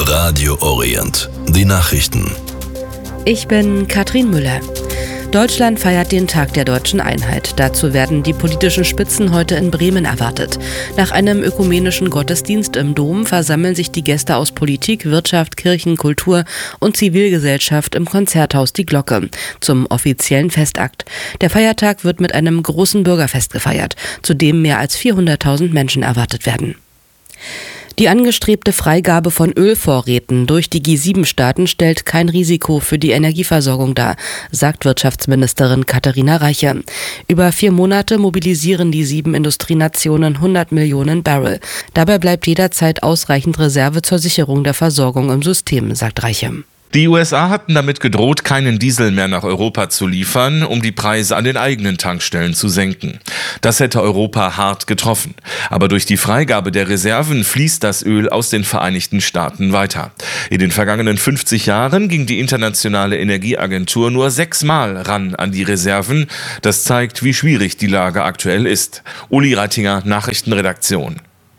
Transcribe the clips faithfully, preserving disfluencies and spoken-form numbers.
Radio Orient. Die Nachrichten. Ich bin Katrin Müller. Deutschland feiert den Tag der deutschen Einheit. Dazu werden die politischen Spitzen heute in Bremen erwartet. Nach einem ökumenischen Gottesdienst im Dom versammeln sich die Gäste aus Politik, Wirtschaft, Kirchen, Kultur und Zivilgesellschaft im Konzerthaus Die Glocke zum offiziellen Festakt. Der Feiertag wird mit einem großen Bürgerfest gefeiert, zu dem mehr als vierhunderttausend Menschen erwartet werden. Die angestrebte Freigabe von Ölvorräten durch die G sieben Staaten stellt kein Risiko für die Energieversorgung dar, sagt Wirtschaftsministerin Katharina Reiche. Über vier Monate mobilisieren die sieben Industrienationen hundert Millionen Barrel. Dabei bleibt jederzeit ausreichend Reserve zur Sicherung der Versorgung im System, sagt Reiche. Die U S A hatten damit gedroht, keinen Diesel mehr nach Europa zu liefern, um die Preise an den eigenen Tankstellen zu senken. Das hätte Europa hart getroffen. Aber durch die Freigabe der Reserven fließt das Öl aus den Vereinigten Staaten weiter. In den vergangenen fünfzig Jahren ging die Internationale Energieagentur nur sechsmal ran an die Reserven. Das zeigt, wie schwierig die Lage aktuell ist. Uli Reitinger, Nachrichtenredaktion.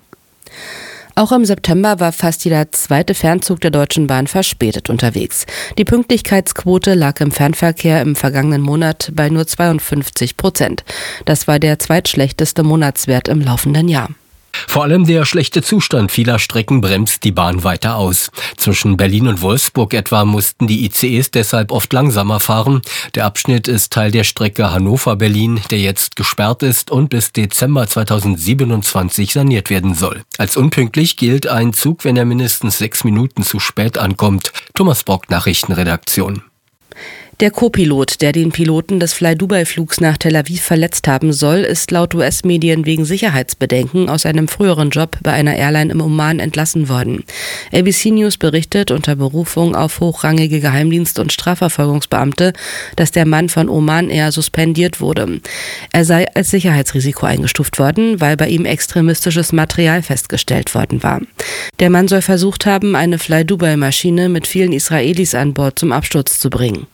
Auch im September war fast jeder zweite Fernzug der Deutschen Bahn verspätet unterwegs. Die Pünktlichkeitsquote lag im Fernverkehr im vergangenen Monat bei nur zweiundfünfzig Prozent. Das war der zweitschlechteste Monatswert im laufenden Jahr. Vor allem der schlechte Zustand vieler Strecken bremst die Bahn weiter aus. Zwischen Berlin und Wolfsburg etwa mussten die I C Es deshalb oft langsamer fahren. Der Abschnitt ist Teil der Strecke Hannover-Berlin, der jetzt gesperrt ist und bis Dezember zweitausendsiebenundzwanzig saniert werden soll. Als unpünktlich gilt ein Zug, wenn er mindestens sechs Minuten zu spät ankommt. Thomas Brock, Nachrichtenredaktion. Der Co-Pilot, der den Piloten des Fly-Dubai-Flugs nach Tel Aviv verletzt haben soll, ist laut U S-Medien wegen Sicherheitsbedenken aus einem früheren Job bei einer Airline im Oman entlassen worden. A B C News berichtet unter Berufung auf hochrangige Geheimdienst- und Strafverfolgungsbeamte, dass der Mann von Oman Air suspendiert wurde. Er sei als Sicherheitsrisiko eingestuft worden, weil bei ihm extremistisches Material festgestellt worden war. Der Mann soll versucht haben, eine Fly-Dubai-Maschine mit vielen Israelis an Bord zum Absturz zu bringen.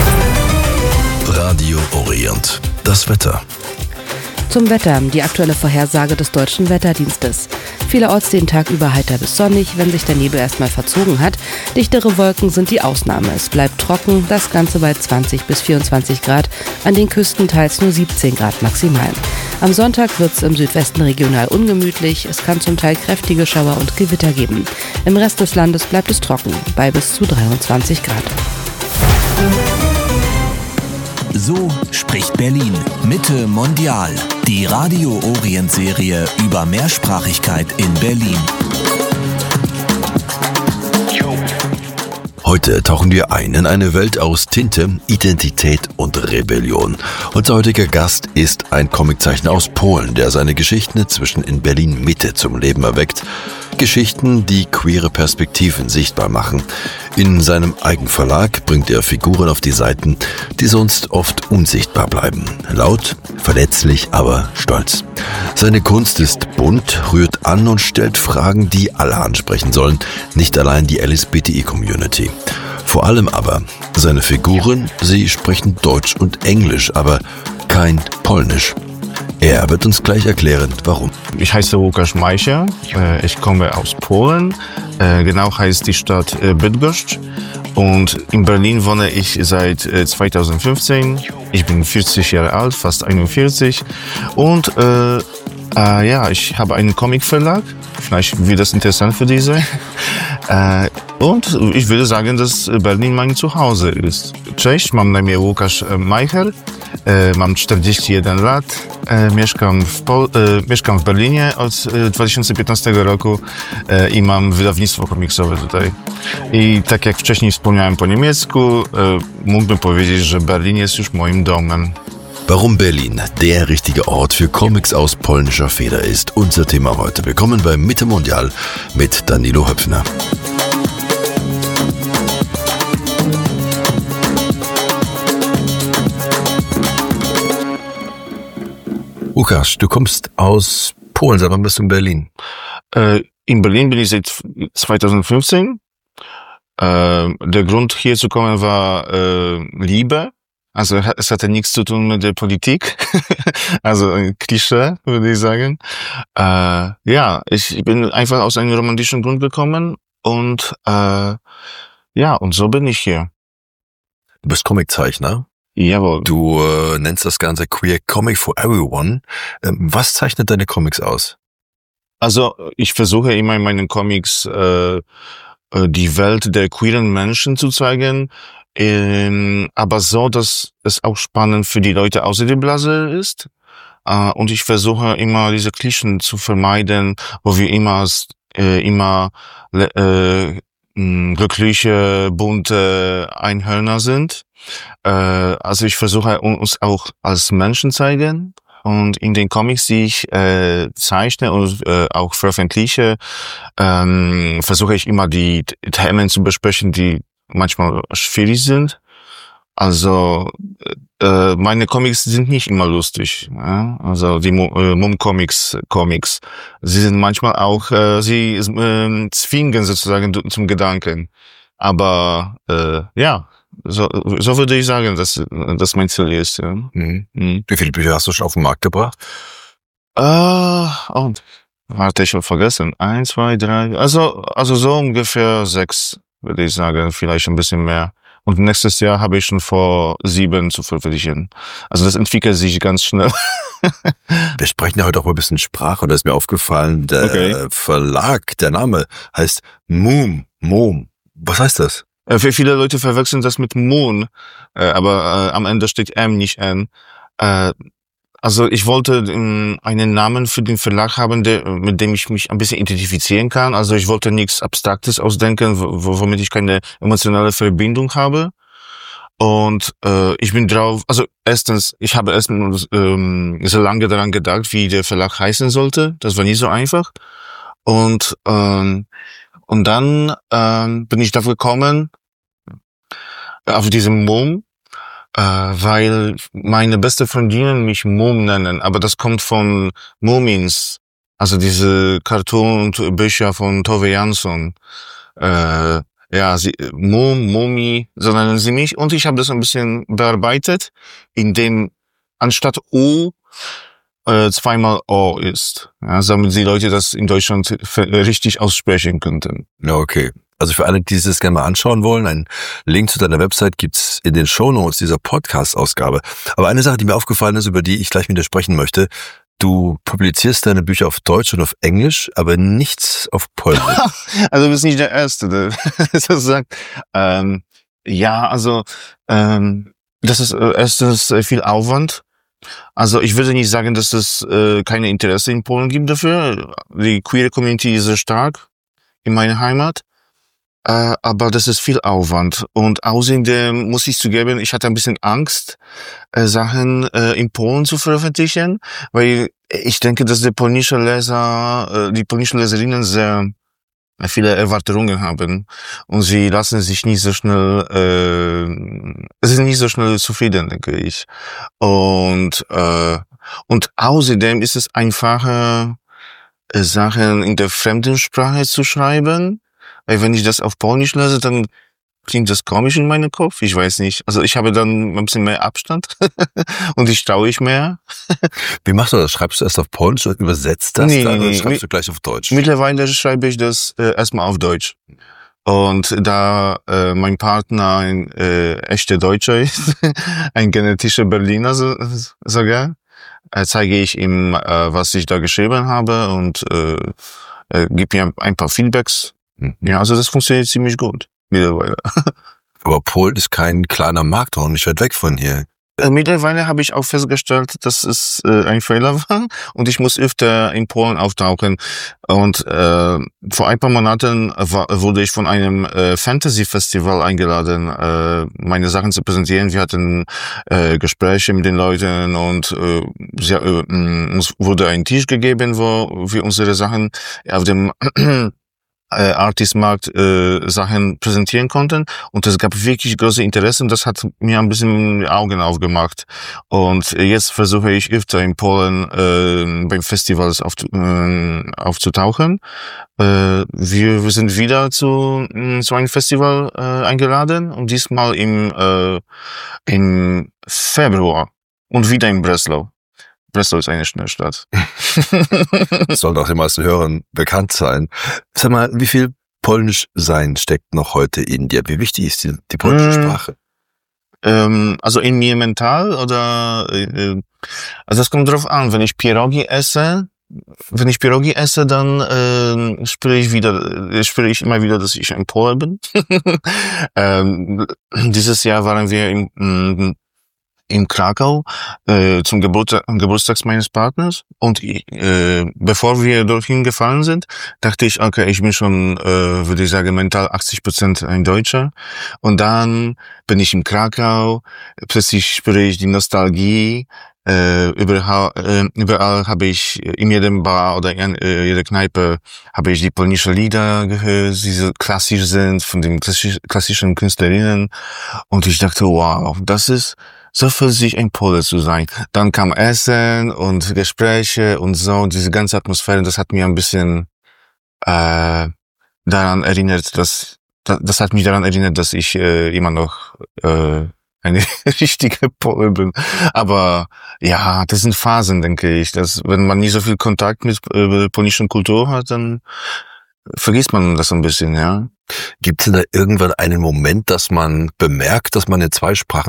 Radio Orient. Das Wetter. Zum Wetter, die aktuelle Vorhersage des Deutschen Wetterdienstes. Vielerorts den Tag über heiter bis sonnig, wenn sich der Nebel erstmal verzogen hat. Dichtere Wolken sind die Ausnahme. Es bleibt trocken, das Ganze bei zwanzig bis vierundzwanzig Grad, an den Küsten teils nur siebzehn Grad maximal. Am Sonntag wird es im Südwesten regional ungemütlich. Es kann zum Teil kräftige Schauer und Gewitter geben. Im Rest des Landes bleibt es trocken, bei bis zu dreiundzwanzig Grad. So spricht Berlin. Mitte mondial. Die Radio Orient Serie über Mehrsprachigkeit in Berlin. Heute tauchen wir ein in eine Welt aus Tinte, Identität und Rebellion. Unser heutiger Gast ist ein Comiczeichner aus Polen, der seine Geschichten inzwischen in Berlin Mitte zum Leben erweckt. Geschichten, die queere Perspektiven sichtbar machen. In seinem Eigenverlag bringt er Figuren auf die Seiten, die sonst oft unsichtbar bleiben. Laut, verletzlich, aber stolz. Seine Kunst ist bunt, rührt an und stellt Fragen, die alle ansprechen sollen, nicht allein die L S B T I-Community. Vor allem aber seine Figuren, sie sprechen Deutsch und Englisch, aber kein Polnisch. Er wird uns gleich erklären, warum. Ich heiße Łukasz Majcher, ich komme aus Polen, genau heißt die Stadt Bydgoszcz und in Berlin wohne ich seit zweitausendfünfzehn. Ich bin vierzig Jahre alt, fast einundvierzig und äh, äh, ja, ich habe einen Comicverlag, vielleicht wird das interessant für diese. äh, und ich würde sagen, dass Berlin mein Zuhause ist. Cześć, mam na imię Łukasz Majcher. Mam czterdzieści jeden lat, mieszkam w, Pol- mieszkam w Berlinie od dwa tysiące piętnastego roku i mam wydawnictwo komiksowe tutaj. I tak jak wcześniej wspomniałem po niemiecku, mógłbym powiedzieć, że Berlin jest już moim domem. Warum Berlin der richtige Ort für Comics aus polnischer Feder ist, unser Thema heute. Willkommen bei Mitte Mondial mit Danilo Höpfner. Łukasz, du kommst aus Polen, seit wann bist du in Berlin? Äh, in Berlin bin ich seit zweitausendfünfzehn. Äh, der Grund hier zu kommen war äh, Liebe. Also es hatte nichts zu tun mit der Politik. Also ein Klischee, würde ich sagen. Äh, ja, ich bin einfach aus einem romantischen Grund gekommen. und äh, ja, und so bin ich hier. Du bist Comiczeichner. Jawohl. Du äh, nennst das Ganze Queer Comic for Everyone. Ähm, was zeichnet deine Comics aus? Also ich versuche immer in meinen Comics äh, die Welt der queeren Menschen zu zeigen, ähm, aber so, dass es auch spannend für die Leute außer der Blase ist. Äh, und ich versuche immer diese Klischees zu vermeiden, wo wir immer äh, immer äh, glückliche, bunte Einhörner sind. Äh, also ich versuche uns auch als Menschen zeigen. Und in den Comics, die ich äh, zeichne und äh, auch veröffentliche, ähm, versuche ich immer die Themen zu besprechen, die manchmal schwierig sind. Also äh, meine Comics sind nicht immer lustig. Ja? Also die Mum-Comics, Comics, sie sind manchmal auch, äh, sie äh, zwingen sozusagen zum Gedanken. Aber äh, ja. So, so würde ich sagen, dass das mein Ziel ist. Ja. Mhm. Mhm. Wie viele Bücher hast du schon auf den Markt gebracht? Äh, oh, warte, ich habe vergessen. Eins, zwei, drei. Also, also so ungefähr sechs, würde ich sagen, vielleicht ein bisschen mehr. Und nächstes Jahr habe ich schon vor, sieben zu veröffentlichen. Also das entwickelt sich ganz schnell. Wir sprechen ja heute auch mal ein bisschen Sprache. Da ist mir aufgefallen, der okay. Verlag, der Name heißt Mum, Mom. Was heißt das? Für viele Leute verwechseln das mit Moon, äh, aber äh, am Ende steht M, nicht N. Äh, also ich wollte ähm, einen Namen für den Verlag haben, der, mit dem ich mich ein bisschen identifizieren kann. Also ich wollte nichts Abstraktes ausdenken, w- womit ich keine emotionale Verbindung habe. Und äh, ich bin drauf, also erstens, ich habe erst ähm, so lange daran gedacht, wie der Verlag heißen sollte. Das war nie so einfach. Und ähm, Und dann ähm, bin ich dafür gekommen, auf diesem Mom, äh, weil meine beste Freundinnen mich Mom nennen, aber das kommt von Mumins, also diese Cartoon und Bücher von Tove Jansson. Äh, ja, sie, Mom, Mumi, so nennen sie mich. Und ich habe das ein bisschen bearbeitet, indem anstatt O äh, zweimal O ist. Ja, damit die Leute das in Deutschland richtig aussprechen könnten. Ja, okay. Also für alle, die es gerne mal anschauen wollen, einen Link zu deiner Website gibt's in den Shownotes dieser Podcast-Ausgabe. Aber eine Sache, die mir aufgefallen ist, über die ich gleich mit dir sprechen möchte: Du publizierst deine Bücher auf Deutsch und auf Englisch, aber nichts auf Polnisch. Also du bist nicht der Erste, der das sagt. Ähm, ja, also ähm, das ist äh, erstens äh, viel Aufwand. Also ich würde nicht sagen, dass es äh, keine Interesse in Polen gibt dafür. Die queer Community ist sehr stark in meiner Heimat. Äh, aber das ist viel Aufwand. Und außerdem muss ich zugeben, ich hatte ein bisschen Angst, äh, Sachen äh, in Polen zu veröffentlichen, weil ich denke, dass die polnische Leser, äh, die polnischen Leserinnen sehr viele Erwartungen haben und sie lassen sich nicht so schnell, äh, sind nicht so schnell zufrieden, denke ich. Und äh, und außerdem ist es einfacher, äh, Sachen in der fremden Sprache zu schreiben, weil wenn ich das auf Polnisch lese, dann klingt das komisch in meinem Kopf. Ich weiß nicht. Also ich habe dann ein bisschen mehr Abstand und ich traue ich mehr. Wie machst du das? Schreibst du erst auf Polnisch und übersetzt das nee, dann oder nee, schreibst nee. du gleich auf Deutsch? Mittlerweile schreibe ich das äh, erstmal auf Deutsch. Und da äh, mein Partner ein äh, echter Deutscher ist, ein genetischer Berliner so, sogar, äh, zeige ich ihm, äh, was ich da geschrieben habe und äh, äh, gebe ihm ein paar Feedbacks. Mhm. Ja, also das funktioniert ziemlich gut mittlerweile. Aber Polen ist kein kleiner Markt, auch nicht weit weg von hier. Äh, mittlerweile habe ich auch festgestellt, dass es äh, ein Fehler war und ich muss öfter in Polen auftauchen. Und äh, vor ein paar Monaten war, wurde ich von einem äh, Fantasy-Festival eingeladen, äh, meine Sachen zu präsentieren. Wir hatten äh, Gespräche mit den Leuten und äh, sie, äh, uns wurde ein Tisch gegeben, wo wir unsere Sachen auf dem äh, Artistmarkt äh, Sachen präsentieren konnten und es gab wirklich große Interesse und das hat mir ein bisschen die Augen aufgemacht und jetzt versuche ich öfter in Polen äh, beim Festivals auf, äh, aufzutauchen. Äh, wir, wir sind wieder zu, zu einem Festival äh, eingeladen und diesmal im, äh, im Februar und wieder in Breslau. Breslau ist eine Schnellstadt. Das sollte auch den meisten Hörern bekannt sein. Sag mal, wie viel Polnisch sein steckt noch heute in dir. Wie wichtig ist die, die polnische Sprache? Ähm, also in mir mental oder, äh, also es kommt drauf an, wenn ich Pierogi esse, wenn ich Pierogi esse, dann äh, spüre ich wieder, äh, spüre ich immer wieder, dass ich ein Pole bin. ähm, dieses Jahr waren wir im, m, in Krakau äh, zum Geburt, Geburtstag meines Partners und äh, bevor wir dorthin gefahren sind, dachte ich, okay, ich bin schon, äh, würde ich sagen, mental achtzig Prozent ein Deutscher. Und dann bin ich in Krakau, plötzlich spüre ich die Nostalgie. Äh, überall, äh, überall habe ich, in jedem Bar oder in äh, jeder Kneipe habe ich die polnische Lieder gehört, die so klassisch sind, von den klassisch, klassischen Künstlerinnen. Und ich dachte, wow, das ist, so fühlt sich ein Pole zu sein. Dann kam Essen und Gespräche und so, und diese ganze Atmosphäre, das hat mir ein bisschen äh, daran erinnert, dass, das, das hat mich daran erinnert, dass ich äh, immer noch äh, eine richtige Pole bin. Aber ja, das sind Phasen, denke ich. Dass, wenn man nie so viel Kontakt mit äh, polnischen Kultur hat, dann vergisst man das ein bisschen, ja. Gibt es denn da irgendwann einen Moment, dass man bemerkt, dass man in zwei Sprachen